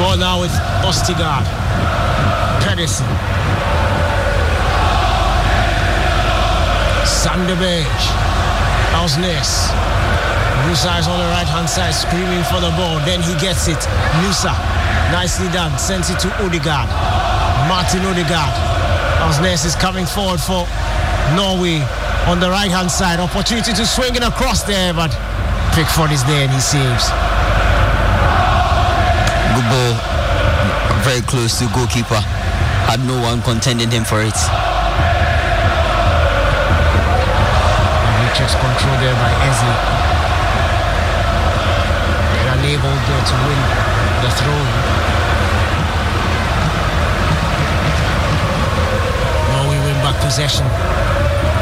Ball now with Ostigard. Pedersen. Sanderbege. Ausnes. Musa is on the right hand side screaming for the ball. Then he gets it. Musa. Nicely done. Sends it to Odegaard. Martin Odegaard. Ausnes is coming forward for Norway on the right hand side. Opportunity to swing it across there, but Pickford is there and he saves. Good ball. Very close to goalkeeper. Had no one contending him for it. Richards controlled there by Eze. And unable there to win the throw. Norway win back possession.